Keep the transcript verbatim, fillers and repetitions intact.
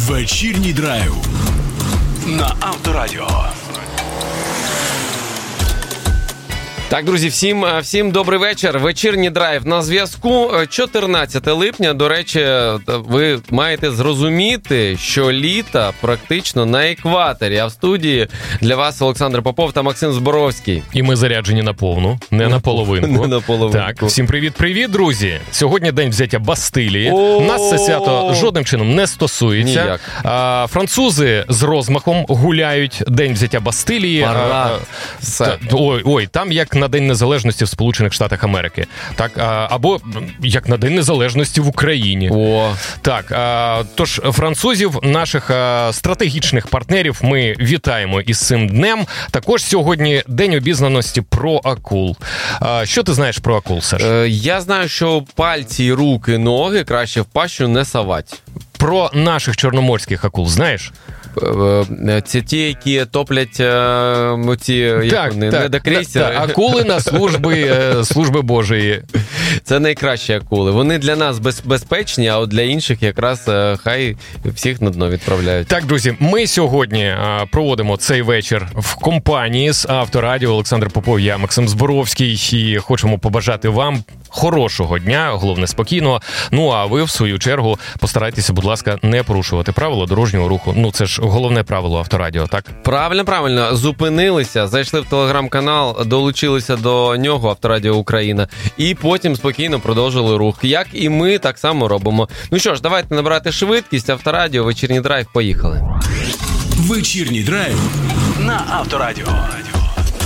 Вечірній драйв на Авторадіо. Так, друзі, всім, всім добрий вечір. Вечірній драйв на зв'язку. чотирнадцяте липня, до речі, ви маєте зрозуміти, що літо практично на екваторі. А в студії для вас Олександр Попов та Максим Зборовський. І ми заряджені на повну, не на половинку. Не на половинку. Так, всім привіт-привіт, друзі. Сьогодні день взяття Бастилії. О-о-о! Нас це свято жодним чином не стосується. Ніяк. А, французи з розмахом гуляють день взяття Бастилії. Пора. А, Все. та, ой, ой, там як на День Незалежності в Сполучених Штатах Америки. Так, а, або як на День Незалежності в Україні. О. Так, а, тож французів, наших а, стратегічних партнерів, ми вітаємо із цим днем. Також сьогодні День обізнаності про акул. А, що ти знаєш про акул, Саш? Е, я знаю, що пальці, руки, ноги краще в пащу не совать. Про наших чорноморських акул знаєш? Це ті, які топлять оці, як Так, вони, так, недокрейсери. так, акули на служби, служби Божої. Це найкращі акули. Вони для нас без, безпечні, а от для інших якраз хай всіх на дно відправляють. Так, друзі, ми сьогодні проводимо цей вечір в компанії з Авторадіо. Олександр Попов, я Максим Зборовський, і хочемо побажати вам хорошого дня, головне спокійного. Ну, а ви, в свою чергу, постарайтеся, будь ласка, не порушувати правила дорожнього руху. Ну, це ж головне правило Авторадіо, так? Правильно, правильно. Зупинилися, зайшли в телеграм-канал, долучилися до нього, Авторадіо Україна, і потім спокійно продовжили рух. Як і ми так само робимо. Ну що ж, давайте набирати швидкість. Авторадіо, вечірній драйв, поїхали. Вечірній драйв на Авторадіо.